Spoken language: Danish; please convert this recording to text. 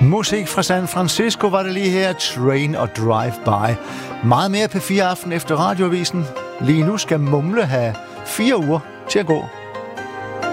Musik fra San Francisco var det lige her. Train og Drive By. Meget mere P4 Aften efter radioavisen. Lige nu skal Mumle have 4 uger til at gå